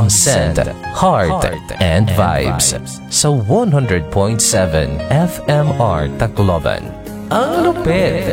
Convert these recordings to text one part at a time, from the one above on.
ang scent, heart, and vibes sa 100.7 FMR Tacloban. Ang lupit!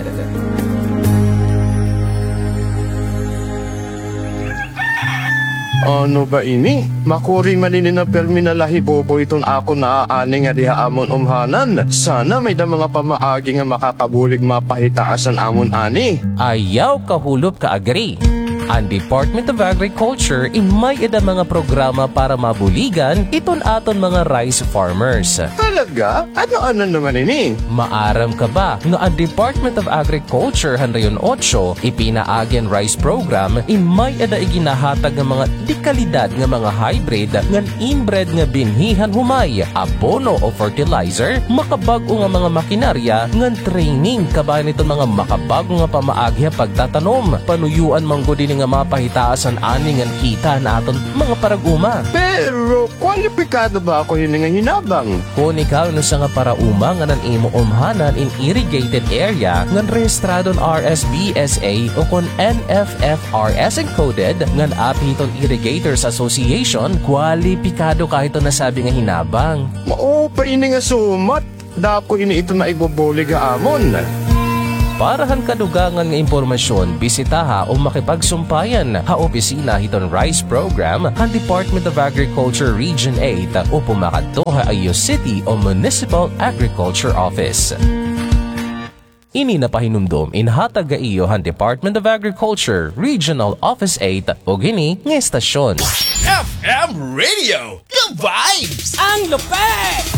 Ano ba ini? Makuri manini na perminalahi bobo itong ako na aani nga diha amon umhanan. Sana may da mga pamaagi nga makakabulig mapahitaasan amon ani. Ayaw kahulop ka agree. Ang Department of Agriculture may ida mga programa para mabuligan iton aton mga rice farmers. Talaga? Ano naman ini? Maaram ka ba nga ang Department of Agriculture Hanrayon 8 ipinaagyan rice program may ida iginahatag nga mga dekalidad nga mga hybrid nga inbred nga binhihan humay, abono o fertilizer, makabag-o nga mga makinarya nga training kabayan ito mga makabago nga pamaagya pagtatanom, panuyuan manggo din nga mapahitaasan ani nga kita na aton mga paraguma. Pero kwalipikado ba ako yun nga hinabang? Kung ikaw no sa nga parauma nga nan imo umhanan in irrigated area nga rehistradon RSBSA o kon NFFRS encoded nga apiton Irrigators Association, kwalipikado kahit nasabi nga hinabang. Mao pa ini nga sumat. Dako ini ito na ibobolig ga amon. Parahan kadugangan nga impormasyon, bisitaha o makipagsumpayan ha opisina hiton rice program ang Department of Agriculture Region 8 o pumakadto ha Ayos City o Municipal Agriculture Office. Ini na pahinumdom inhatag ga iyo han Department of Agriculture Regional Office 8 o gini nga estasyon. FM Radio, the vibes! Ang lupet!